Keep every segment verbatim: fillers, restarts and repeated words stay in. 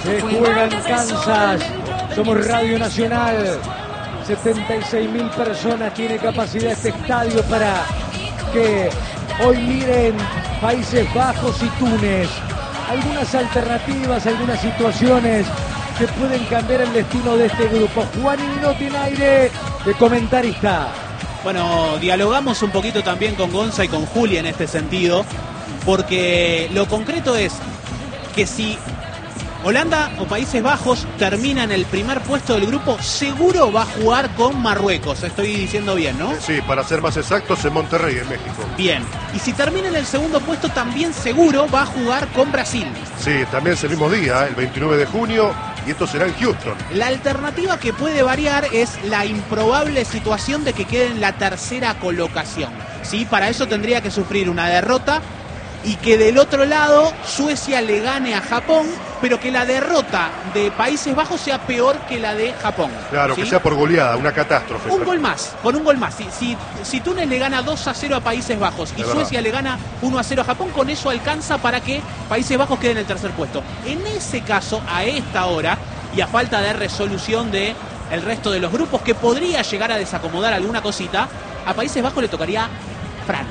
Se juega en Kansas. Somos Radio Nacional. setenta y seis mil personas tiene capacidad este estadio para que hoy miren Países Bajos y Túnez. Algunas alternativas, algunas situaciones que pueden cambiar el destino de este grupo. Juan no tiene aire de comentarista. Bueno, dialogamos un poquito también con Gonza y con Juli en este sentido, porque lo concreto es que si Holanda o Países Bajos termina en el primer puesto del grupo, seguro va a jugar con Marruecos. Estoy diciendo bien, ¿no? Sí, para ser más exactos, en Monterrey, en México. Bien. Y si termina en el segundo puesto, también seguro va a jugar con Brasil. Sí, también es el mismo día, el veintinueve de junio, y esto será en Houston. La alternativa que puede variar es la improbable situación de que quede en la tercera colocación. ¿Sí? Para eso tendría que sufrir una derrota y que del otro lado Suecia le gane a Japón, pero que la derrota de Países Bajos sea peor que la de Japón. Claro, ¿sí? Que sea por goleada, una catástrofe. Un gol más, con un gol más. Si, si, si Túnez le gana dos a cero a Países Bajos y Suecia le gana uno a cero a Japón, con eso alcanza para que Países Bajos quede en el tercer puesto. En ese caso, a esta hora, y a falta de resolución de el resto de los grupos, que podría llegar a desacomodar alguna cosita, a Países Bajos le tocaría Francia.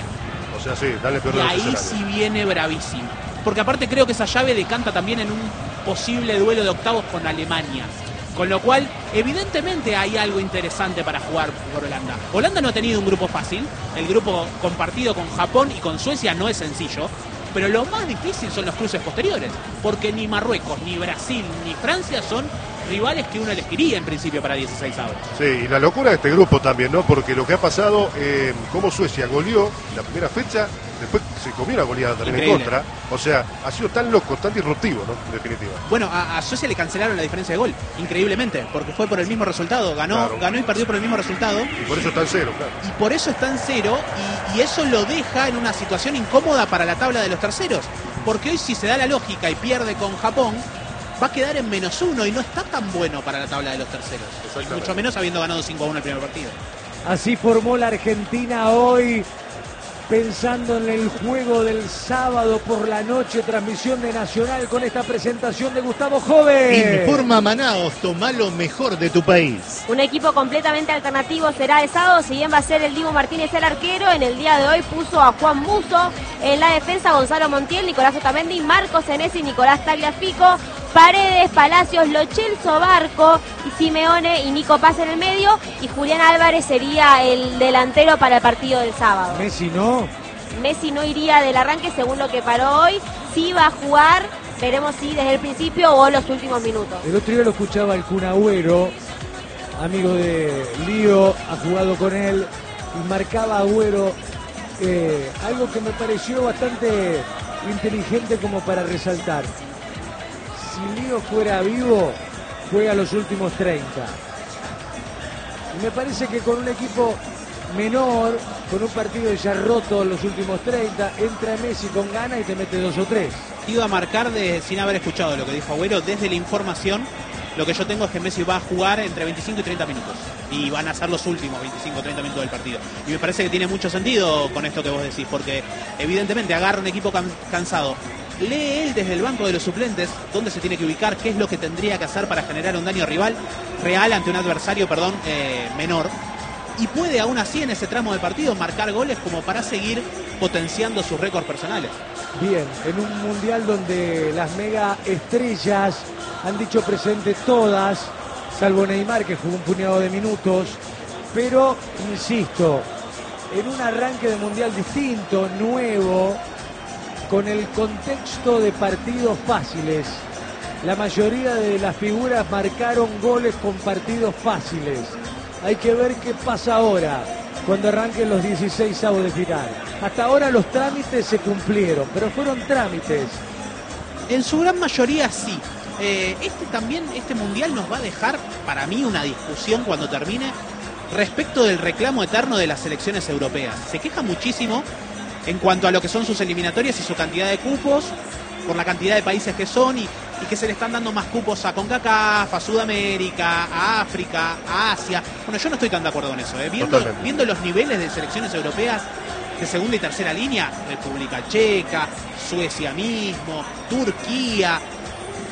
O sea, sí, dale peor. Y ahí sí viene bravísimo. Porque aparte creo que esa llave decanta también en un posible duelo de octavos con Alemania. Con lo cual, evidentemente hay algo interesante para jugar por Holanda. Holanda no ha tenido un grupo fácil. El grupo compartido con Japón y con Suecia no es sencillo. Pero lo más difícil son los cruces posteriores. Porque ni Marruecos, ni Brasil, ni Francia son rivales que uno elegiría en principio para dieciséis avos. Sí, y la locura de este grupo también, ¿no? Porque lo que ha pasado, eh, como Suecia goleó la primera fecha, después se comió una goleada también Increíble. en contra. O sea, ha sido tan loco, tan disruptivo, ¿no? En definitiva. Bueno, a, a Suecia le cancelaron la diferencia de gol, increíblemente, porque fue por el mismo resultado. Ganó, claro. ganó y perdió por el mismo resultado. Y por eso está en cero, claro. Y por eso está en cero, y, y eso lo deja en una situación incómoda para la tabla de los terceros. Porque hoy, si se da la lógica y pierde con Japón, va a quedar en menos uno y no está tan bueno para la tabla de los terceros. Mucho menos habiendo ganado cinco a uno el primer partido. Así formó la Argentina hoy, pensando en el juego del sábado por la noche, transmisión de Nacional con esta presentación de Gustavo Joven. Informa Manaos, toma lo mejor de tu país. Un equipo completamente alternativo será el sábado, si bien va a ser el Dibu Martínez el arquero, en el día de hoy puso a Juan Musso, en la defensa Gonzalo Montiel, Nicolás Otamendi, Marcos Senesi, Nicolás Tagliafico, Paredes, Palacios, Lo Celso Barco y Simeone y Nico Paz en el medio, y Julián Álvarez sería el delantero para el partido del sábado. Messi no. Messi no iría del arranque según lo que paró hoy, sí va a jugar, veremos si desde el principio o los últimos minutos. El otro día lo escuchaba el Kun Agüero, amigo de Lío, ha jugado con él y marcaba Agüero, eh, algo que me pareció bastante inteligente como para resaltar. Si Lío fuera vivo, juega los últimos treinta. Y me parece que con un equipo menor, con un partido ya roto los últimos treinta, entra Messi con ganas y te mete dos o tres. Iba a marcar de, sin haber escuchado lo que dijo Agüero, desde la información, lo que yo tengo es que Messi va a jugar entre veinticinco y treinta minutos. Y van a ser los últimos veinticinco o treinta minutos del partido. Y me parece que tiene mucho sentido con esto que vos decís, porque evidentemente agarra un equipo can, cansado. Lee él desde el banco de los suplentes dónde se tiene que ubicar, qué es lo que tendría que hacer para generar un daño rival real ante un adversario, perdón, eh, menor. Y puede aún así en ese tramo del partido marcar goles como para seguir potenciando sus récords personales. Bien, en un mundial donde las mega estrellas han dicho presente todas, salvo Neymar que jugó un puñado de minutos, pero insisto, en un arranque de mundial distinto, nuevo, con el contexto de partidos fáciles. La mayoría de las figuras marcaron goles con partidos fáciles. Hay que ver qué pasa ahora, cuando arranquen los dieciséis avos de final. Hasta ahora los trámites se cumplieron, pero fueron trámites. En su gran mayoría sí. Eh, este también, este mundial nos va a dejar, para mí, una discusión cuando termine respecto del reclamo eterno de las selecciones europeas. Se queja muchísimo en cuanto a lo que son sus eliminatorias y su cantidad de cupos, por la cantidad de países que son y, y que se le están dando más cupos a CONCACAF, a Sudamérica, a África, a Asia. Bueno, yo no estoy tan de acuerdo en eso. ¿eh? Viendo, viendo los niveles de selecciones europeas de segunda y tercera línea, República Checa, Suecia mismo, Turquía,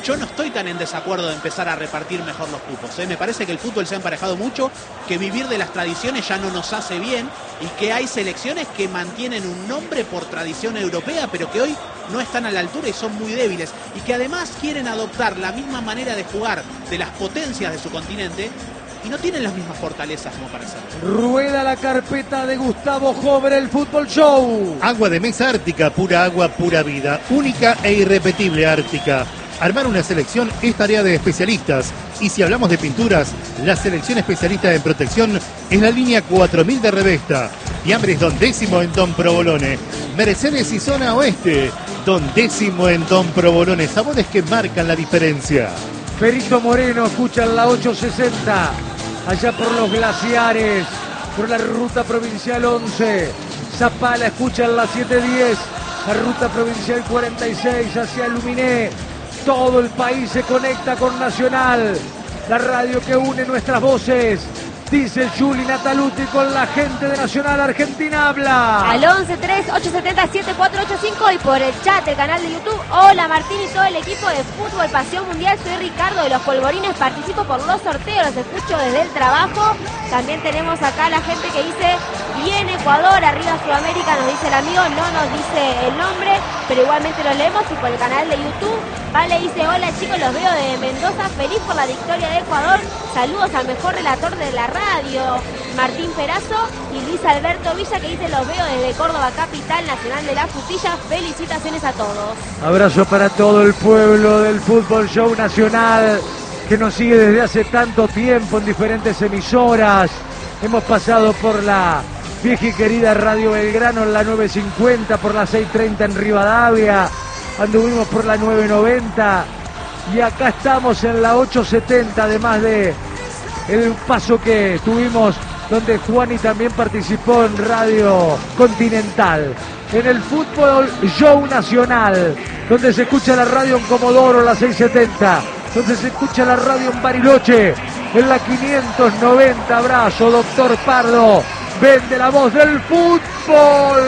yo no estoy tan en desacuerdo de empezar a repartir mejor los cupos. ¿eh? Me parece que el fútbol se ha emparejado mucho, que vivir de las tradiciones ya no nos hace bien y que hay selecciones que mantienen un nombre por tradición europea, pero que hoy no están a la altura y son muy débiles. Y que además quieren adoptar la misma manera de jugar de las potencias de su continente y no tienen las mismas fortalezas como para hacerlo. Rueda la carpeta de Gustavo Jover, el Fútbol Show. Agua de mesa Ártica, pura agua, pura vida. Única e irrepetible Ártica. Armar una selección es tarea de especialistas. Y si hablamos de pinturas, la selección especialista en protección es la línea cuatro mil de Revesta. Fiambres Don Décimo en Don Provolone. Mercedes y Zona Oeste. Don Décimo en Don Provolone. Sabores que marcan la diferencia. Perito Moreno, escuchan la ocho sesenta. Allá por los glaciares, por la ruta provincial once. Zapala, escuchan la siete diez. La ruta provincial cuarenta y seis hacia Luminé. Todo el país se conecta con Nacional, la radio que une nuestras voces. Dice Juli Nataluti con la gente de Nacional Argentina habla. Al once tres ocho siete cero siete cuatro ocho cinco y por el chat del canal de YouTube. Hola Martín y todo el equipo de Fútbol Pasión Mundial. Soy Ricardo de los Polvorines. Participo por los sorteos. Los escucho desde el trabajo. También tenemos acá la gente que dice bien Ecuador, arriba Sudamérica, nos dice el amigo. No nos dice el nombre, pero igualmente lo leemos. Y por el canal de YouTube. Vale dice hola chicos, los veo de Mendoza. Feliz por la victoria de Ecuador. Saludos al mejor relator de la radio, Martín Perazo, y Luis Alberto Villa, que dice los veo desde Córdoba capital, Nacional de la Frutilla. Felicitaciones a todos. Abrazo para todo el pueblo del Fútbol Show Nacional, que nos sigue desde hace tanto tiempo en diferentes emisoras. Hemos pasado por la vieja y querida Radio Belgrano en la nueve cincuenta, por la seis treinta en Rivadavia, anduvimos por la nueve noventa y acá estamos en la ocho setenta, además de el paso que tuvimos donde Juani también participó en Radio Continental, en el Fútbol Show Nacional, donde se escucha la radio en Comodoro, la seiscientos setenta, donde se escucha la radio en Bariloche, en la quinientos noventa. Abrazo, doctor Pardo, vende la voz del fútbol.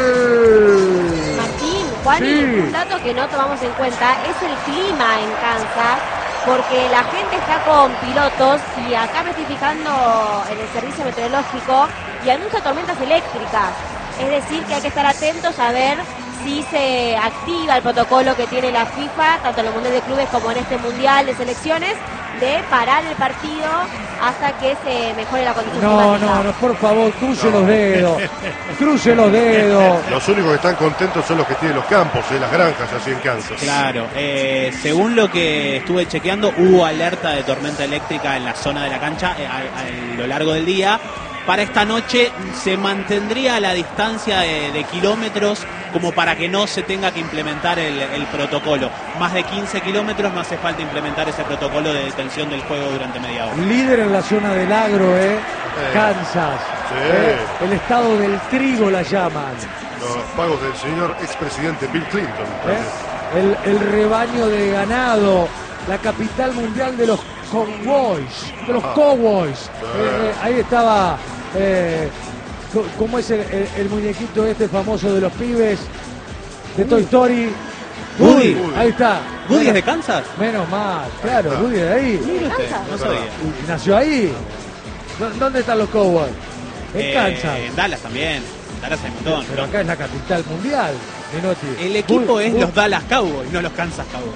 Martín, Juan, Sí. y un dato que no tomamos en cuenta es el clima en Kansas, porque la gente está con pilotos y acá me estoy fijando en el servicio meteorológico y anuncia tormentas eléctricas. Es decir, que hay que estar atentos a ver si se activa el protocolo que tiene la FIFA, tanto en el Mundial de Clubes como en este Mundial de Selecciones, de parar el partido hasta que se mejore la condición No, climática. no, no, por favor, cruce los dedos, cruce los dedos. Los únicos que están contentos son los que tienen los campos, eh, las granjas así en Kansas. Claro, eh, según lo que estuve chequeando, hubo alerta de tormenta eléctrica en la zona de la cancha eh, a, a lo largo del día. Para esta noche se mantendría la distancia de, de kilómetros como para que no se tenga que implementar el, el protocolo. Más de quince kilómetros no hace falta implementar ese protocolo de detención del juego durante media hora. Líder en la zona del agro, ¿eh? Kansas. Sí. ¿eh? El estado del trigo la llaman. Los pagos del señor expresidente Bill Clinton. ¿eh? El, el rebaño de ganado, la capital mundial de los Cowboys, de los Ah. Cowboys. Sí. Eh, eh, ahí estaba, eh, co- ¿cómo es el, el- el muñequito este famoso de los pibes de Toy Story? Woody. Ahí está. ¿Woody es Menos- de Kansas? Menos mal, claro, Woody de ahí. Mire usted, Kansas? no sabía. Y nació ahí. ¿Dó- ¿Dónde están los Cowboys? En Eh, Kansas. En Dallas también. En Dallas hay un montón. Pero acá es la capital mundial, Menotti. El equipo Woody- es Woody- los Dallas Cowboys, no los Kansas Cowboys.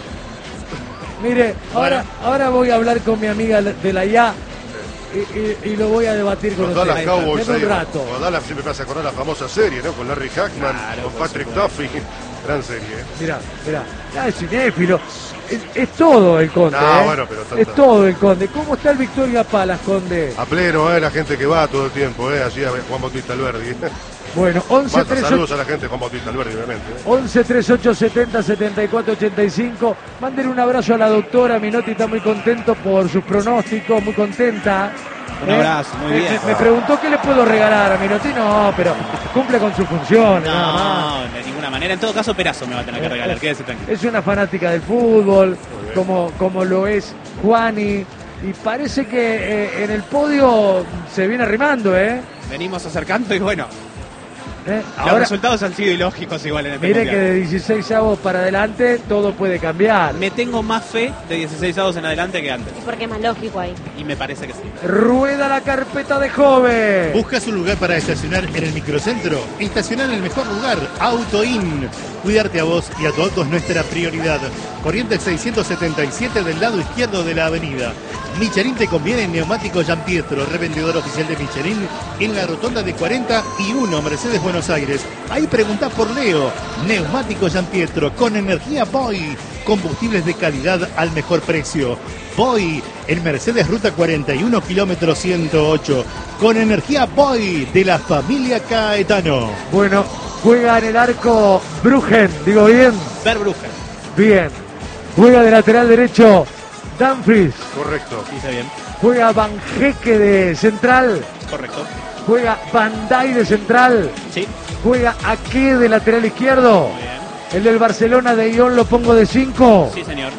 Mire, ahora, ahora voy a hablar con mi amiga de la I A y, y- y lo voy a debatir con Los usted. Dallas Cowboys En ahí. un rato. Los Dallas siempre me hace acordar la famosa serie, ¿no? Con Larry Hackman, Claro, con por Patrick supuesto. Duffy. Gran serie, ¿eh? Mirá, mirá. Ah, es cinéfilo. Es, es todo el Conde. No, ¿eh? bueno, pero está- es todo el Conde. ¿Cómo está el Victoria Palas, Conde? A pleno, ¿eh? La gente que va todo el tiempo, ¿eh? Allí a ver Juan Bautista Alberdi. Bueno, once Mata, tres saludos ocho a la gente de Juan Bautista Alberdi, obviamente. ¿eh? once treinta y ocho setenta setenta y cuatro ochenta y cinco. Mándenle un abrazo a la doctora. Minotti está muy contento por sus pronósticos, muy contenta. Un ¿eh? abrazo, muy Me- bien. Me, me preguntó qué le puedo regalar a Minotti. No, pero cumple con sus funciones. nada más. No, de ninguna manera. En todo caso, Perazo me va a tener que regalar. Quédese tranquilo. Es una fanática del fútbol, como, como lo es Juani. Y parece que eh, en el podio se viene arrimando, ¿eh? Venimos acercando y bueno, ¿Eh? Los Ahora, resultados han sido ilógicos igual en este mire mundial. que de dieciséis avos para adelante todo puede cambiar. Me tengo más fe de dieciséis avos en adelante que antes. Porque es más lógico ahí. Y me parece que sí. Rueda la carpeta de joven. ¿Buscas un lugar para estacionar en el microcentro? Estacionar en el mejor lugar, Auto In. Cuidarte a vos y a tu auto es nuestra prioridad. Corrientes seiscientos setenta y siete del lado izquierdo de la avenida. Michelin te conviene en Neumático Giampietro, revendedor oficial de Michelin en la rotonda de cuarenta y uno, Mercedes Buenos Aires. Ahí preguntá por Leo. Neumático Giampietro con energía Boy. Combustibles de calidad al mejor precio. Boy en Mercedes Ruta cuarenta y uno, kilómetro ciento ocho. Con energía Boy de la familia Caetano. Bueno, juega en el arco Bruggen, digo bien. Verbruggen. Bien. Juega de lateral derecho Dumfries. Correcto. Dice bien. Juega Van Hecke de central. Correcto. Juega Van Dijk de central. Sí. Juega Ake de lateral izquierdo. Muy bien. El del Barcelona de Ion lo pongo de cinco. Sí, señor.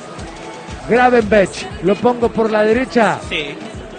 Gravenberch lo pongo por la derecha. Sí.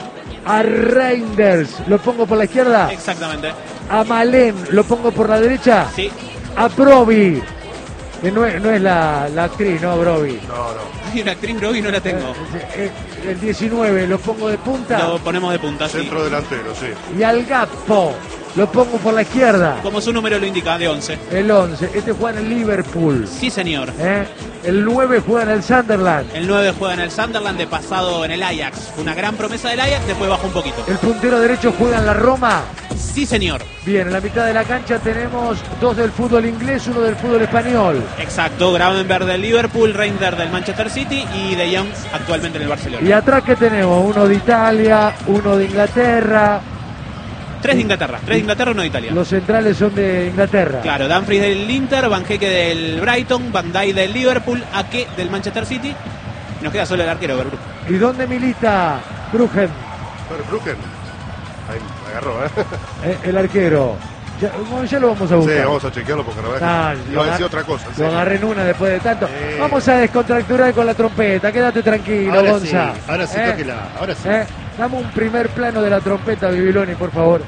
A Reinders lo pongo por la izquierda. Exactamente. A Malen lo pongo por la derecha. Sí. A Broby, que no es, no es la, la actriz, ¿no? Broby. No, no. Hay una actriz Broby, no la tengo. Eh, eh, El diecinueve lo pongo de punta. Lo ponemos de punta, sí. Centro delantero, sí. Y al Gappo lo pongo por la izquierda. Como su número lo indica, de once. El once. Este juega en el Liverpool. Sí, señor. ¿eh? El nueve juega en el Sunderland. El nueve juega en el Sunderland, de pasado en el Ajax. Fue una gran promesa del Ajax, después bajó un poquito. El puntero derecho juega en la Roma. Sí, señor. Bien, en la mitad de la cancha tenemos dos del fútbol inglés, uno del fútbol español. Exacto. Gravenberch del Liverpool, Reinders del Manchester City y De Jong actualmente en el Barcelona. Y atrás que tenemos uno de Italia, uno de Inglaterra. Tres de Inglaterra. Tres de Inglaterra, uno de Italia. Los centrales son de Inglaterra. Claro, Dumfries del Inter, Van Hecke del Brighton, Van Dijk del Liverpool, Ake del Manchester City. Y nos queda solo el arquero, Verbruggen. ¿Y dónde milita Bruggen? Verbruggen. Ahí me agarró, ¿eh? Eh, el arquero. Ya, bueno, ya lo vamos a buscar. Sí, vamos a chequearlo porque la verdad Ah, que lo iba a decir agar- otra cosa. sí. Lo agarré en una después de tanto. Sí. Vamos a descontracturar con la trompeta. Quédate tranquilo, Ahora Gonza. sí, ahora sí, ¿Eh? tóquela, ahora sí. ¿Eh? Dame un primer plano de la trompeta, Bibiloni, por favor.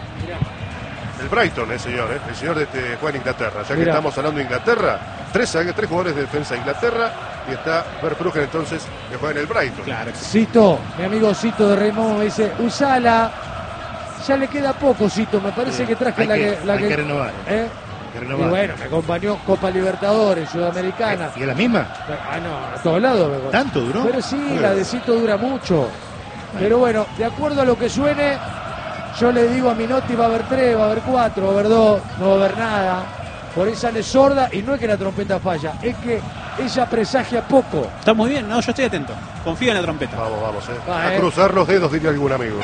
El Brighton, el señor, ¿eh? El señor de este juega en Inglaterra. Ya que Mira. estamos hablando de Inglaterra, tres, tres jugadores de defensa de Inglaterra y está Verbruggen entonces que juega en el Brighton. Claro. Cito, mi amigo Cito de Raymond me dice, usala. Ya le queda poco, Cito. Me parece Sí, que traje hay la que- que, la hay que- que renovar. ¿Eh? Hay que Y renovar. bueno, me acompañó Copa Libertadores, Sudamericana. ¿Y a la misma? Ah, no, a todos lados. me- ¿Tanto duró? Pero sí, Bueno. la de Cito dura mucho. Pero bueno, de acuerdo a lo que suene, yo le digo a Minotti va a haber tres, va a haber cuatro, va a haber dos, no va a haber nada. Por ahí sale sorda y no es que la trompeta falla, es que ella presagia poco. Está muy bien, no, yo estoy atento. Confío en la trompeta. Vamos, vamos, ¿eh? Ah, a eh. cruzar los dedos, diría algún amigo.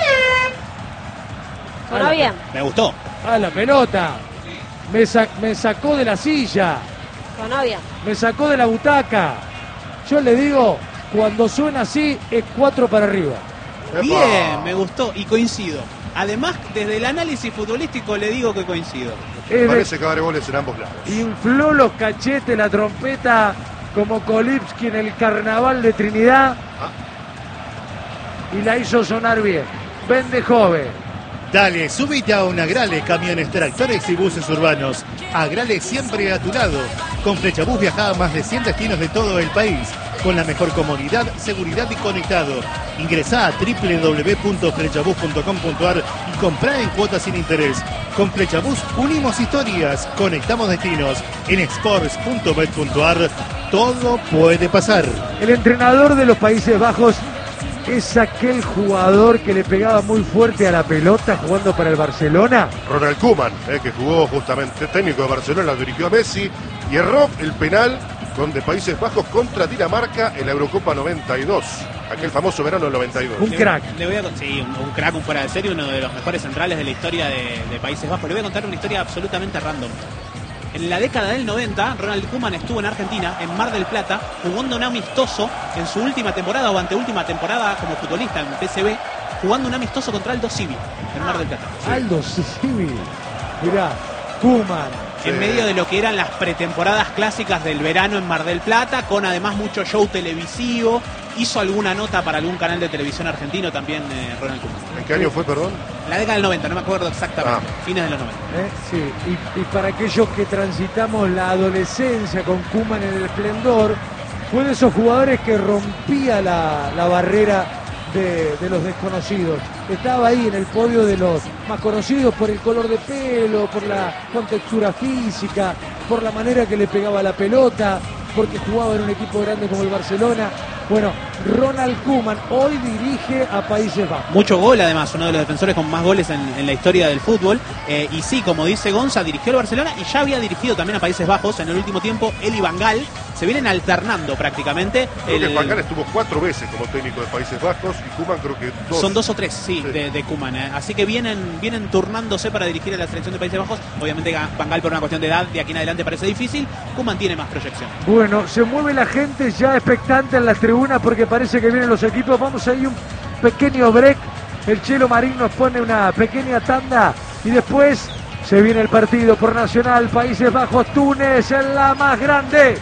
Sonó bien. Me gustó. Ah, la pelota. Me, sa- me sacó de la silla, Sonó bien. me sacó de la butaca. Yo le digo, cuando suena así, es cuatro para arriba. ¡Epa! Bien, me gustó y coincido. Además, desde el análisis futbolístico le digo que coincido. Es de- Parece que va a haber goles en ambos lados. infló los cachetes, la trompeta, como Kolipski en el carnaval de Trinidad. Y la hizo sonar bien. Vende joven. Dale, subite a una Agrale, camiones, tractores y buses urbanos. Agrale siempre a tu lado. Con Flechabús viaja a más de cien destinos de todo el país. Con la mejor comodidad, seguridad y conectado. Ingresá a w w w punto flechabús punto com punto a r y comprá en cuotas sin interés. Con Flechabús unimos historias, conectamos destinos. En exports punto bet punto a r todo puede pasar. El entrenador de los Países Bajos es aquel jugador que le pegaba muy fuerte a la pelota jugando para el Barcelona. Ronald Koeman, eh, que jugó justamente técnico de Barcelona, dirigió a Messi y erró el penal con de Países Bajos contra Dinamarca en la Eurocopa noventa y dos, aquel famoso verano del noventa y dos. Un Le- crack. Le voy a, con- sí, un, un crack, un fuera de serie, uno de los mejores centrales de la historia de, de Países Bajos. Le voy a contar una historia absolutamente random. En la década del noventa, Ronald Koeman estuvo en Argentina, en Mar del Plata, jugando un amistoso en su última temporada o anteúltima temporada como futbolista en P S B, jugando un amistoso contra Aldo Civi en Mar del Plata. Aldo Civi. Mirá, Koeman. En medio de lo que eran las pretemporadas clásicas del verano en Mar del Plata, con además mucho show televisivo hizo alguna nota para algún canal de televisión argentino también, eh, Ronald Koeman. ¿En qué año fue, perdón? La década del noventa, no me acuerdo exactamente, Ah. fines de los noventa. ¿Eh? Sí, y, y para aquellos que transitamos la adolescencia con Koeman en el esplendor, fue de esos jugadores que rompía la, la barrera de, de los desconocidos. Estaba ahí en el podio de los más conocidos por el color de pelo, por la contextura física, por la manera que le pegaba la pelota, porque jugaba en un equipo grande como el Barcelona. Bueno, Ronald Koeman hoy dirige a Países Bajos. Mucho gol, además, uno de los defensores con más goles en, en la historia del fútbol. Eh, y sí, como dice Gonza, dirigió al Barcelona y ya había dirigido también a Países Bajos en el último tiempo. Él y Van Gaal se vienen alternando prácticamente. Creo El- que Van Gaal estuvo cuatro veces como técnico de Países Bajos y Koeman creo que dos. Son dos o tres, sí, Sí. de, de Koeman. eh. Así que vienen, vienen turnándose para dirigir a la selección de Países Bajos. Obviamente Van Gaal por una cuestión de edad, de aquí en adelante parece difícil. Koeman tiene más proyección. Bueno, se mueve la gente ya expectante en las tribunas porque parece que vienen los equipos. Vamos a ir un pequeño break. El Chelo Marín nos pone una pequeña tanda y después se viene el partido por Nacional, Países Bajos, Túnez, en la más grande.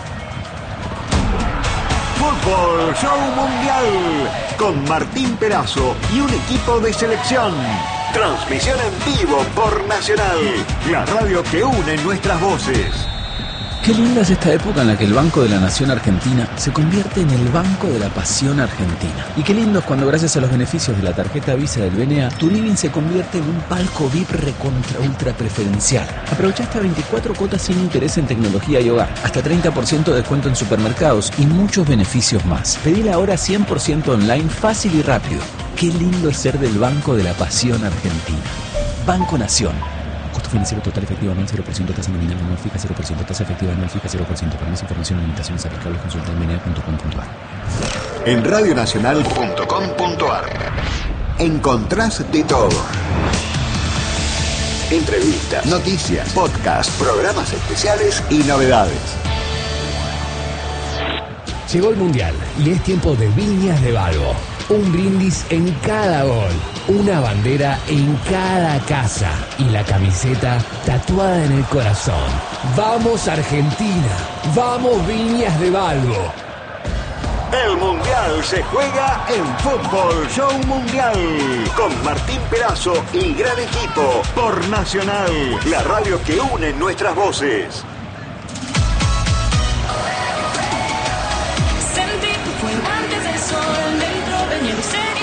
Fútbol Show Mundial con Martín Perazo y un equipo de selección. Transmisión en vivo por Nacional, la radio que une nuestras voces. Qué linda es esta época en la que el Banco de la Nación Argentina se convierte en el Banco de la Pasión Argentina. Y qué lindo es cuando gracias a los beneficios de la tarjeta Visa del B N A, tu living se convierte en un palco V I P recontra ultra preferencial. Aprovecha hasta veinticuatro cuotas sin interés en tecnología y hogar, hasta treinta por ciento de descuento en supermercados y muchos beneficios más. Pedila ahora cien por ciento online, fácil y rápido. Qué lindo es ser del Banco de la Pasión Argentina. Banco Nación. Costo financiero total efectivo anual cero por ciento, tasa nominal anual fija cero por ciento, tasa efectiva anual fija cero por ciento. Para más información y limitaciones aplicables consulta en b n a punto com punto a r. En radionacional punto com punto a r encontrás de todo. Entrevistas, noticias, podcast, programas especiales y novedades. Llegó el Mundial y es tiempo de Viñas de Balbo. Un brindis en cada gol, una bandera en cada casa y la camiseta tatuada en el corazón. ¡Vamos Argentina! ¡Vamos Viñas de Balbo! El Mundial se juega en Fútbol Show Mundial con Martín Perazo y gran equipo por Nacional, la radio que une nuestras voces. Sentí tu fuego antes del sol, dentro de mi ser